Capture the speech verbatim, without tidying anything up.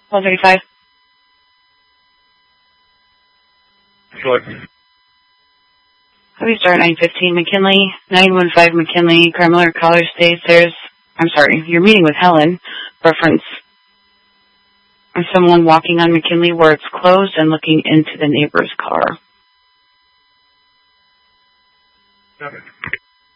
one thirty-five. Sure. Copy start nine fifteen McKinley, nine one five McKinley, Car Miller caller states there's, I'm sorry, you're meeting with Helen, reference someone walking on McKinley where it's closed and looking into the neighbor's car. Okay.